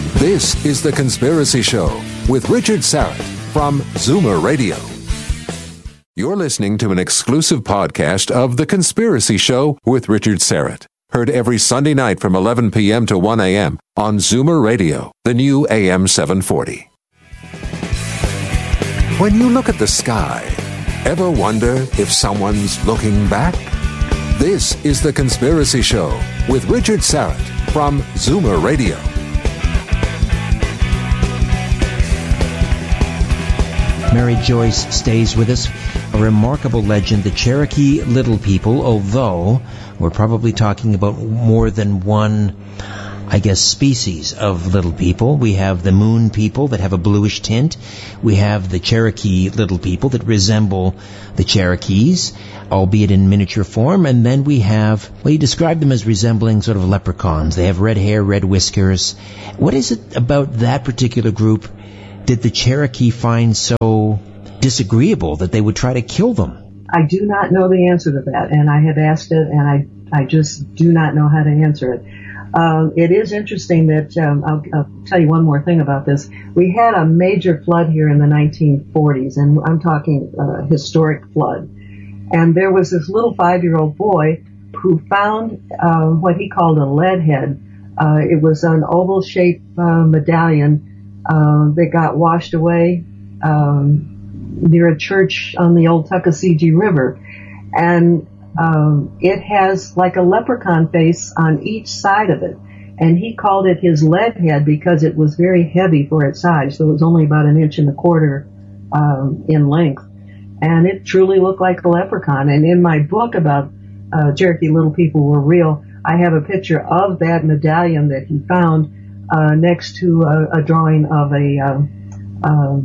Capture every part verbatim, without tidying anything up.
This is The Conspiracy Show with Richard Syrett from Zoomer Radio. You're listening to an exclusive podcast of The Conspiracy Show with Richard Syrett. Heard every Sunday night from eleven p.m. to one a.m. on Zoomer Radio, the new A M seven forty. When you look at the sky, ever wonder if someone's looking back? This is The Conspiracy Show with Richard Syrett from Zoomer Radio. Mary Joyce stays with us, a remarkable legend, the Cherokee Little People, although we're probably talking about more than one, I guess, species of little people. We have the Moon People that have a bluish tint. We have the Cherokee Little People that resemble the Cherokees, albeit in miniature form. And then we have, well, you describe them as resembling sort of leprechauns. They have red hair, red whiskers. What is it about that particular group did the Cherokee find so disagreeable that they would try to kill them? I do not know the answer to that, and I have asked it, and I, I just do not know how to answer it. Um, it is interesting that, um, I'll, I'll tell you one more thing about this. We had a major flood here in the nineteen forties, and I'm talking uh, historic flood. And there was this little five-year-old boy who found uh, what he called a lead head. Uh, it was an oval-shaped uh, medallion uh, that got washed away um, near a church on the old Tuckasegee River. And Um, it has like a leprechaun face on each side of it. And he called it his lead head because it was very heavy for its size. So it was only about an inch and a quarter um, in length. And it truly looked like a leprechaun. And in my book about uh, Cherokee Little People Were Real, I have a picture of that medallion that he found uh, next to a, a drawing of a um,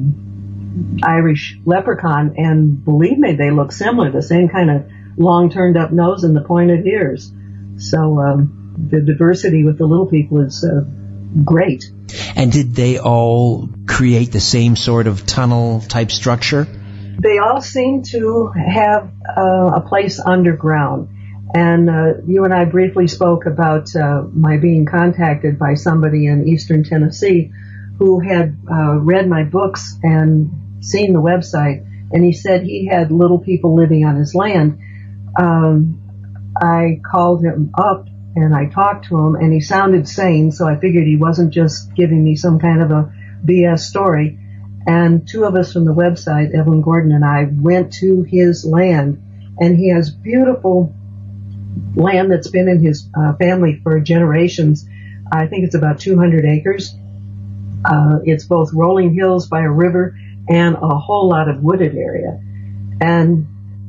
um, Irish leprechaun. And believe me, they look similar, the same kind of long turned up nose and the pointed ears. So um, the diversity with the little people is uh, great. And did they all create the same sort of tunnel type structure? They all seem to have uh, a place underground. And uh, you and I briefly spoke about uh, my being contacted by somebody in eastern Tennessee who had uh, read my books and seen the website, and he said he had little people living on his land. Um, I called him up and I talked to him, and he sounded sane, so I figured he wasn't just giving me some kind of a B S story. And two of us from the website, Evelyn Gordon and I, went to his land, and he has beautiful land that's been in his uh, family for generations. I think it's about two hundred acres. Uh, it's both rolling hills by a river and a whole lot of wooded area. And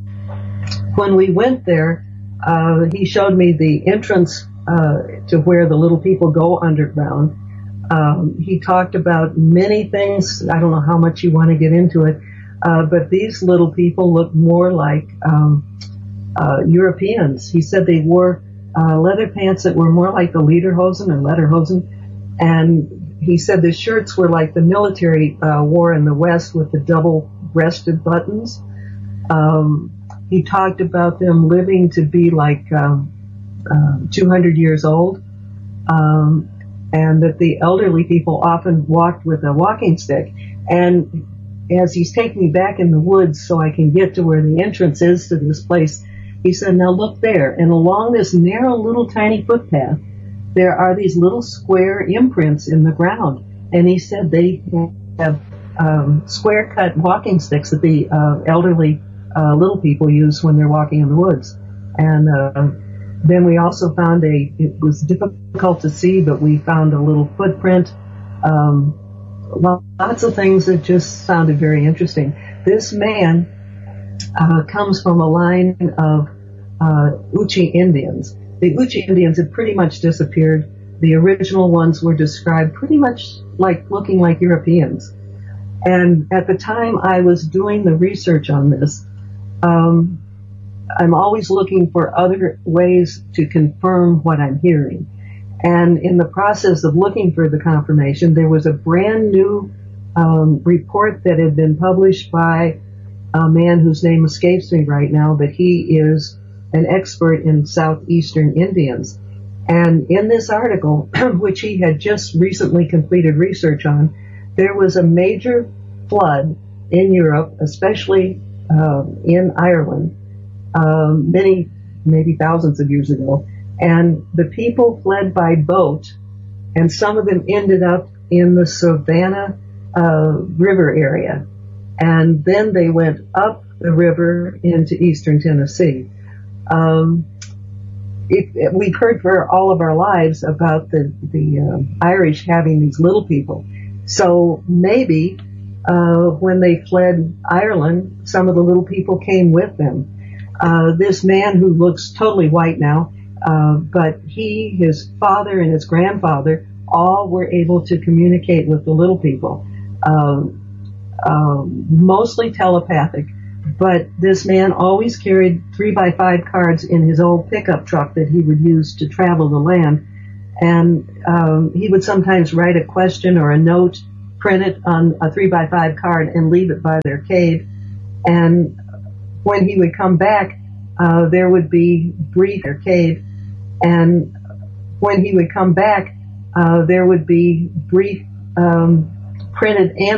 when we went there, uh, he showed me the entrance uh, to where the little people go underground. Um, he talked about many things. I don't know how much you want to get into it, uh, but these little people look more like um, uh, Europeans. He said they wore uh, leather pants that were more like the lederhosen or lederhosen, and he said the shirts were like the military uh, wore in the West with the double-breasted buttons. Um, He talked about them living to be like um, uh, two hundred years old, um, and that the elderly people often walked with a walking stick. And as he's taking me back in the woods so I can get to where the entrance is to this place, he said, now look there. And along this narrow little tiny footpath, there are these little square imprints in the ground. And he said they have um, square-cut walking sticks that the uh, elderly Uh, little people use when they're walking in the woods. And uh, then we also found a, it was difficult to see, but we found a little footprint. Um, lots of things that just sounded very interesting. This man uh, comes from a line of uh, Uchi Indians. The Uchi Indians had pretty much disappeared. The original ones were described pretty much like looking like Europeans. And at the time I was doing the research on this, Um, I'm always looking for other ways to confirm what I'm hearing. And in the process of looking for the confirmation, there was a brand new um, report that had been published by a man whose name escapes me right now, but he is an expert in southeastern Indians. And in this article, which he had just recently completed research on, there was a major flood in Europe, especially uh, in Ireland, uh, many, maybe thousands of years ago. And the people fled by boat, and some of them ended up in the Savannah uh, River area. And then they went up the river into eastern Tennessee. Um, It, it, we've heard for all of our lives about the, the uh, Irish having these little people. So maybe uh, when they fled Ireland, some of the little people came with them. Uh, this man who looks totally white now, uh, but he, his father, and his grandfather all were able to communicate with the little people, uh, uh, mostly telepathic. But this man always carried three by five cards in his old pickup truck that he would use to travel the land. And um, he would sometimes write a question or a note, print it on a three by five card, and leave it by their cave. And when he would come back, uh, there would be brief their cave. And when he would come back, uh, there would be brief um, printed answers